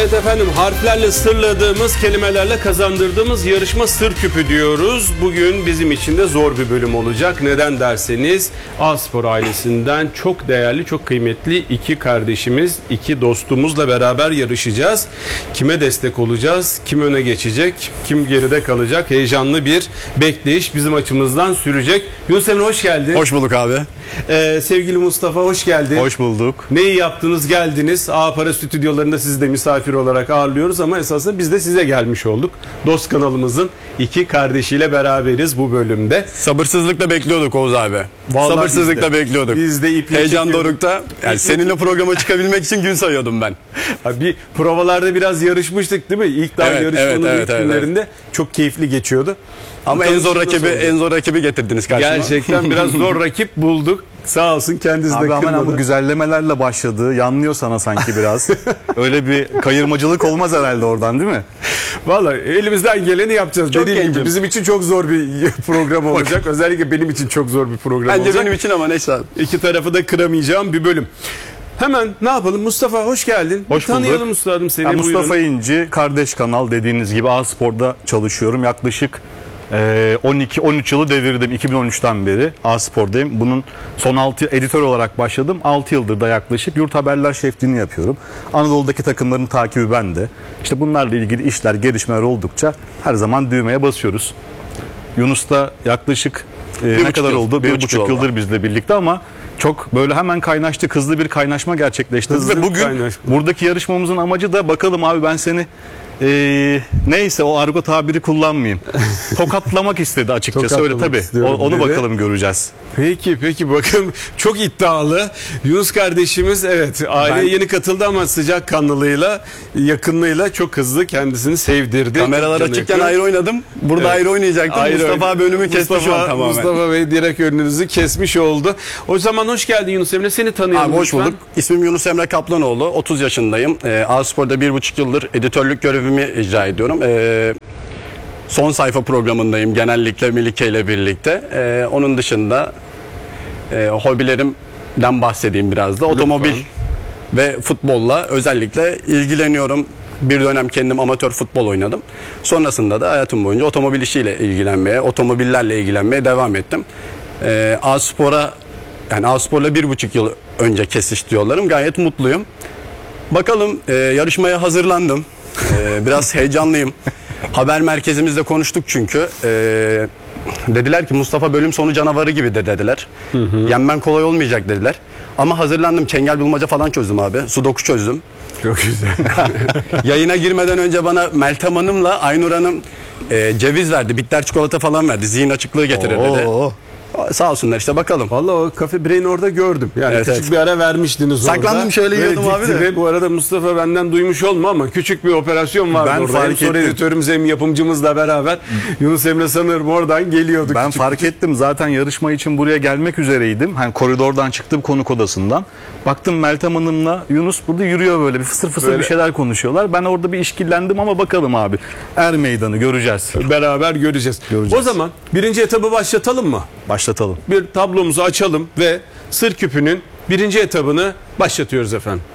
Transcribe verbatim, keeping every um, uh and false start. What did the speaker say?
Evet efendim, harflerle sırladığımız, kelimelerle kazandırdığımız yarışma Sır Küpü diyoruz. Bugün bizim için de zor bir bölüm olacak. Neden derseniz A-Spor ailesinden çok değerli, çok kıymetli iki kardeşimiz, iki dostumuzla beraber yarışacağız. Kime destek olacağız, kim öne geçecek, kim geride kalacak? Heyecanlı bir bekleyiş bizim açımızdan sürecek. Yunus Emre hoş geldin. Hoş bulduk abi. Ee, sevgili Mustafa hoş geldin. Hoş bulduk. Neyi yaptınız, geldiniz. A Para stüdyolarında sizi de misafir olarak ağırlıyoruz ama esasında biz de size gelmiş olduk. Dost kanalımızın iki kardeşiyle beraberiz bu bölümde. Sabırsızlıkla bekliyorduk Oğuz abi. Vallahi Sabırsızlıkla biz de. bekliyorduk. Biz de iple Heyecan çekiyorduk. dorukta. Yani seninle programa çıkabilmek için gün sayıyordum ben. Bir provalarda biraz yarışmıştık değil mi? İlk daha Evet, yarışmanın evet, ilk evet, günlerinde evet. Çok keyifli geçiyordu. Ama en zor rakibi oldu? en zor rakibi getirdiniz karşıma. Gerçekten biraz zor rakip bulduk. Sağ olsun kendiniz de Abi hemen kırmadı. bu güzellemelerle başladı. Yanlıyor sana sanki biraz. Öyle bir kayırmacılık olmaz herhalde oradan değil mi? Vallahi elimizden geleni yapacağız. Çok Dediğim gibi gencim. bizim için çok zor bir program olacak. Özellikle benim için çok zor bir program Bence olacak. benim için ama neyse abi. İki tarafı da kıramayacağım bir bölüm. Hemen ne yapalım? Mustafa hoş geldin. Hoş Bir tanıyalım bulduk. Mustafa'm seni. Ben Mustafa buyurun. İnci, kardeş kanal dediğiniz gibi A-Spor'da çalışıyorum. Yaklaşık on iki on üç yılı devirdim iki bin on üçten beri A-Spor'dayım. Bunun son altı editör olarak başladım. altı yıldır da yaklaşık yurt haberler şefliğini yapıyorum. Anadolu'daki takımların takibi bende. İşte bunlarla ilgili işler, gelişmeler oldukça her zaman düğmeye basıyoruz. Yunus da yaklaşık e, ne buçuk kadar yıl, oldu? bir Bir buçuk buçuk yıl yıldır bizle birlikte ama çok böyle hemen kaynaştık. Hızlı bir kaynaşma gerçekleşti. Hızlı Ve bugün kaynaşma. buradaki yarışmamızın amacı da bakalım abi ben seni e, neyse o argo tabiri kullanmayayım. Tokatlamak istedi açıkçası. Öyle Tokatlamak tabii. O, istiyorum onu dedi. bakalım göreceğiz. Peki peki bakın çok iddialı. Yunus kardeşimiz evet aileye Ben- yeni katıldı ama sıcak kanlılığıyla, yakınlığıyla çok hızlı kendisini sevdirdi. Kameralar Can açıkken yakın. ayrı oynadım. Burada Evet. ayrı oynayacaktım. Ayrı Mustafa oyun- abi önümü kesmiş Mustafa, şu an tamamen. Mustafa Bey direkt önünüzü kesmiş oldu. O zaman hoş geldin Yunus Emre. Seni tanıyalım Abi hoş lütfen. bulduk. İsmim Yunus Emre Kaplanoğlu. otuz yaşındayım. Ee, A-Spor'da bir buçuk yıldır editörlük görevimi icra ediyorum. Ee, son sayfa programındayım genellikle Melike ile birlikte. Ee, onun dışında e, hobilerimden bahsedeyim biraz da. Otomobil ve futbolla özellikle ilgileniyorum. Bir dönem kendim amatör futbol oynadım. Sonrasında da hayatım boyunca otomobil işiyle ilgilenmeye, otomobillerle ilgilenmeye devam ettim. Ee, A-Spor'a yani A-Spor'la bir buçuk yıl önce kesişti yollarım. Gayet mutluyum. Bakalım e, yarışmaya hazırlandım. E, biraz heyecanlıyım. Haber merkezimizde konuştuk çünkü. E, dediler ki Mustafa bölüm sonu canavarı gibi de dediler. Hı hı. Yenmen kolay olmayacak dediler. Ama hazırlandım. Çengel bulmaca falan çözdüm abi. Sudoku çözdüm. Çok güzel. Yayına girmeden önce bana Meltem Hanım'la Aynur Hanım e, ceviz verdi. Bitter çikolata falan verdi. Zihin açıklığı getirir dedi. Oo. Sağ olsunlar işte bakalım. Vallahi o Cafe Brain orada gördüm. Yani Evet, küçük evet. bir ara vermiştiniz orada. Saklandım şöyle yiyordum abi de. Ve bu arada Mustafa benden duymuş olma ama küçük bir operasyon vardı Ben orada. fark Hem sonra ettim. editörümüz hem yapımcımızla beraber Yunus Emre sanırım oradan geliyorduk. Ben küçük. fark ettim zaten yarışma için buraya gelmek üzereydim. Hani koridordan çıktım konuk odasından. Baktım Meltem Hanım'la Yunus burada yürüyor böyle bir fısır fısır Böyle. bir şeyler konuşuyorlar. Ben orada bir işkillendim ama bakalım abi. Er meydanı göreceğiz. Beraber göreceğiz. Göreceğiz. O zaman birinci etabı başlatalım mı? Başlatalım. Bir tablomuzu açalım ve Sır Küpü'nün birinci etabını başlatıyoruz efendim.